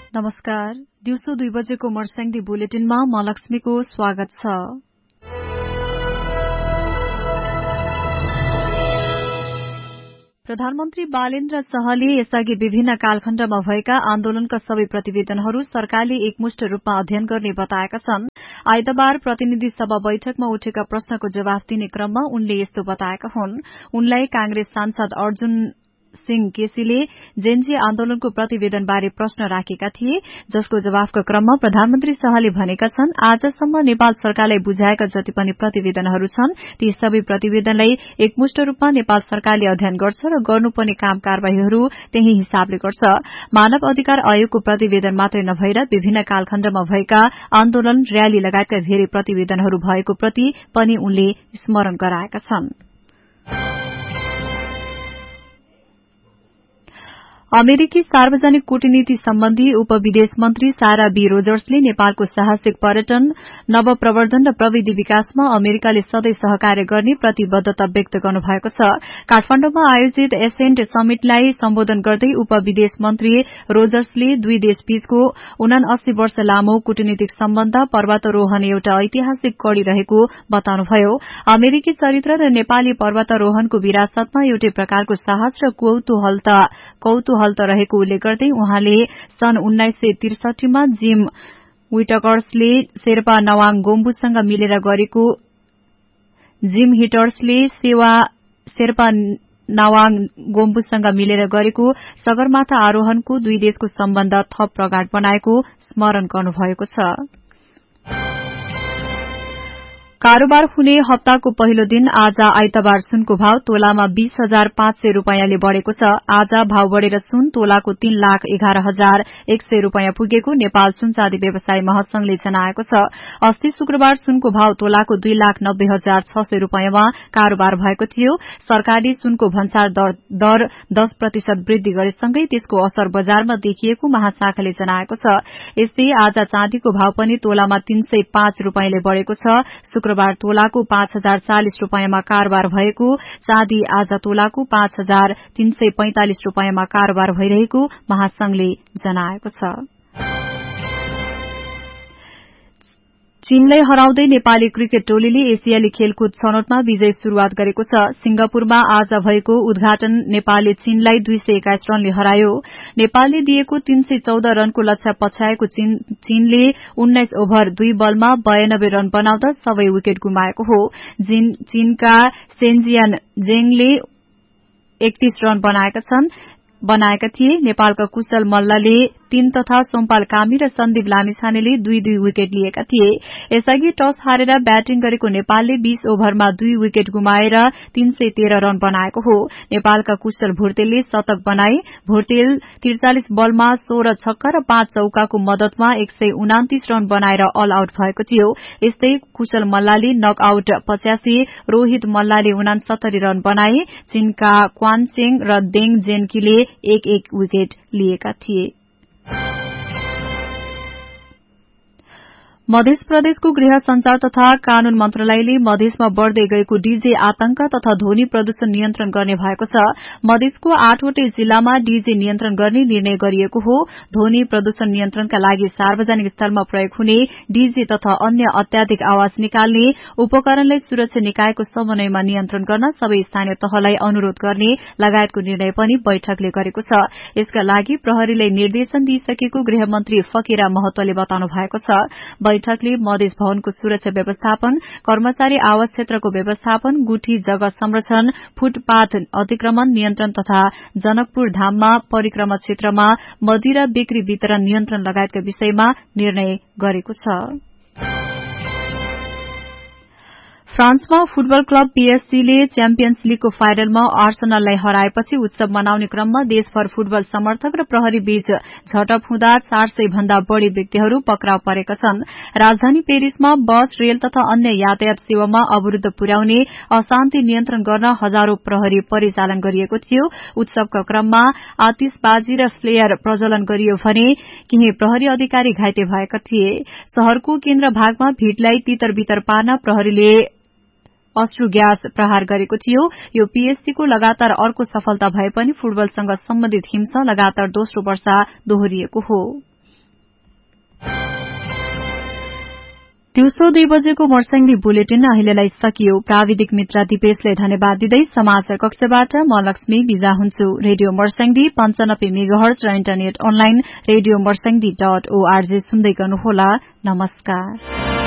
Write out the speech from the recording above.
नमस्कार। दिउँसो 2 बजेको मर्स्याङ्दी बुलेटिनमा म लक्ष्मीको स्वागत छ। प्रधानमन्त्री बालेन्द्र शाहले यसअघि विभिन्न कालखण्डमा भएका आन्दोलनका सबै प्रतिवेदनहरू सरकारले एकमुष्ट रूपमा अध्ययन गर्ने बताएका छन्। आइतबार प्रतिनिधि सभा बैठकमा उठेका प्रश्नको जवाफ दिने क्रममा उनले यस्तो बताएका हुन्। उनलाई कांग्रेस सांसद अर्जुन सिंह केसीले जेनजी आन्दोलनको प्रतिवेदनबारे प्रश्न राखेका थिए, जसको जवाफका क्रममा प्रधानमन्त्री शाहले भनेका छन् आजसम्म नेपाल सरकारलाई बुझाएका जति पनि प्रतिवेदनहरू छन् ती सबै प्रतिवेदनलाई एकमुष्ट रूपमा नेपाल सरकारले अध्ययन गर्छ र गर्नुपर्ने काम कारवाहीहरू त्यही हिसाबले गर्छ। मानव अधिकार आयोगको प्रतिवेदन मात्रै नभएर विभिन्न कालखण्डमा भएका आन्दोलन, र्याली लगायतका धेरै प्रतिवेदनहरू भएको प्रति पनि उनले स्मरण गराएका छन्। अमेरिकी सार्वजनिक कूटनीति सम्बन्धी उपविदेश मन्त्री सारा बी रोजर्सले नेपालको साहसिक पर्यटन, नवप्रवर्धन र प्रविधि विकासमा अमेरिकाले सधैं सहकार्य गर्ने प्रतिबद्धता व्यक्त गर्नुभएको छ। काठमाण्डुमा आयोजित एसेन्ट समिटलाई सम्बोधन गर्दै उपविदेश मन्त्री रोजर्सले दुई देशबीचको 79 वर्ष लामो कूटनीतिक सम्बन्ध पर्वतारोहण एउटा ऐतिहासिक कड़ी रहेको बताउनुभयो। अमेरिकी चरित्र र नेपाली पर्वतारोहणको विरासतमा एउटै प्रकारको साहस र कौतूहल रहेको उल्लेख गर्दै उहाँले सन् 1963 मा जिम हिटर्सले शेर्पा नवाङ गोम्बुसँग मिलेर गरेको सगरमाथा आरोहणको दुई देशको सम्बन्ध थप प्रगाढ़ बनाएको स्मरण गर्नुभएको छ। कारोबार हुने हप्ताको पहिलो दिन आज आइतबार सुनको भाव तोलामा 20,500 रूपैयाँले बढ़ेको छ। आज भाव बढ़ेर सुन तोलाको 3,11,100 रूपैयाँ पुगेको नेपाल सुनचाँदी व्यवसायी महासंघले जनाएको छ। अस्ति शुक्रबार सुनको भाव तोलाको 2,90,600 रूपैयाँमा कारोबार भएको थियो। सरकारले सुनको भन्सार दर 10% वृद्धि गरेसँगै त्यसको असर बजारमा देखिएको महाशाखाले जनाएको छ। यस्तै आज चाँदीको भाव पनि तोलामा 305 रूपैयाँले बढ़ेको छ। शुक्रबार तोलाको 5,040 रूपैयाँमा कारोबार भएको, चाँदी आज तोलाको 5,345 रूपैयाँमा कारोबार भइरहेको महासंघले जनाएको छ। चीनलाई हराउँदै नेपाली क्रिकेट टोलीले एसियाली खेलकुद छनौटमा विजयी शुरूआत गरेको छ। सिंगापुरमा आज भएको उद्घाटन नेपालले चीनलाई 221 रनले हरायो। नेपालले दिएको 314 रनको लक्ष्य पछ्याएको चीनले 19 ओभर 2 बलमा 92 रन बनाउँदा सबै विकेट गुमाएको हो। चीनका सेन्जियान जेङले 31 रन बनाएका थिए। नेपालका कुशल मल्लले 3 तथा सोमपाल कामी र सन्दीप लामिछानेले 2-2 विकेट लिएका थिए। यसअघि टस हारेर ब्याटिङ गरेको नेपालले 20 ओभरमा 2 विकेट गुमाएर 313 रन बनाएको हो। नेपालका कुशल भुर्तेलले शतक बनाए। भुर्तेल 43 बलमा 16 छक्का र 5 चौकाको मदतमा 129 रन बनाएर अल आउट भएको थियो। यस्तै कुशल मल्लाले नक आउट 85, रोहित मल्लाले 69 रन बनाए। चीनका क्वानचेङ र देङ जेन्कीले 1-1 विकेट लिएका थिए। मध्य प्रदेशको गृह संचार तथा कानून मन्त्रालयले मधेसमा बढ़दै गएको डीजे आतंक तथा ध्वनि प्रदूषण नियन्त्रण गर्ने भएको छ। मधेसको 8वटै जिल्लामा डीजे नियन्त्रण गर्ने निर्णय गरिएको हो। ध्वनि प्रदूषण नियन्त्रणका लागि सार्वजनिक स्थलमा प्रयोग हुने डीजे तथा अन्य अत्याधिक आवाज निकाल्ने उपकरणलाई सुरक्षा निकायको समन्वयमा नियन्त्रण गर्न सबै स्थानीय तहलाई अनुरोध गर्ने लगायतको निर्णय पनि बैठकले गरेको छ। यसका लागि प्रहरीलाई निर्देशन दिइसकेको गृहमन्त्री फकीरा महतोले बताउनु भएको छ। बैठकले मधेस भवनको सुरक्षा व्यवस्थापन, कर्मचारी आवास क्षेत्रको व्यवस्थापन, गुठी जग्गा संरक्षण, फुटपाथ अतिक्रमण नियन्त्रण तथा जनकपुर धाममा परिक्रमा क्षेत्रमा मदिरा बिक्री वितरण नियन्त्रण लगायतका विषयमा निर्णय गरेको छ। फ्रान्समा फुटबल क्लब पीएसजीले च्याम्पियन्स लीगको फाइनलमा आर्सेनललाई हराएपछि उत्सव मनाउने क्रममा देशभर फुटबल समर्थक र प्रहरी बीच झडप हुँदा 400 भन्दा बढ़ी व्यक्तिहरू पक्राउ परेका छन्। राजधानी पेरिसमा बस, रेल तथा अन्य यातायात सेवामा अवरूद्ध पुर्याउने अशान्ति नियन्त्रण गर्न हजारौं प्रहरी परिचालन गरिएको थियो। उत्सवका क्रममा आतिशबाजी र फ्लेयर प्रज्वलन गरियो भने केही प्रहरी अधिकारी घाइते भएका थिए। शहरको केन्द्र भागमा भीड़लाई तितर बितर पार्न प्रहरीले अश्रु ग्यास प्रहार गरेको थियो। यो पीएसजीको लगातार अर्को सफलता भए पनि फुटबलसँग सम्बन्धित हिंसा लगातार दोस्रो वर्ष दोहोरिएको हो। दिउँसो 2 बजेको मर्स्याङ्गी बुलेटिन अहिलेलाई सकियो। प्राविधिक मित्र दिपेशले धन्यवाद दिँदै समाचार कक्षबाट म लक्ष्मी बिदा हुन्छु। रेडियो मर्स्याङ्गी 95 मेगाहर्ज र इन्टरनेट अनलाइन रेडियो मर्स्याङ्गी.org सुन्दै गर्नुहोला। नमस्कार।